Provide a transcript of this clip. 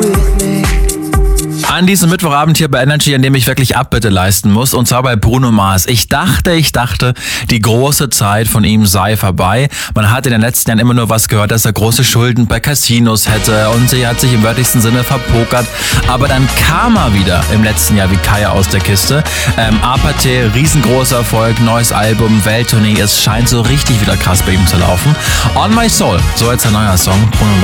An diesem Mittwochabend hier bei Energy, an dem ich wirklich Abbitte leisten muss, und zwar bei Bruno Mars. Ich dachte, die große Zeit von ihm sei vorbei. Man hat in den letzten Jahren immer nur was gehört, dass er große Schulden bei Casinos hätte und sie hat sich im wörtlichsten Sinne verpokert. Aber dann kam er wieder im letzten Jahr wie Kaya aus der Kiste. Apathy, riesengroßer Erfolg, neues Album, Welttournee. Es scheint so richtig wieder krass bei ihm zu laufen. On My Soul, so jetzt ein neuer Song. Bruno Mars.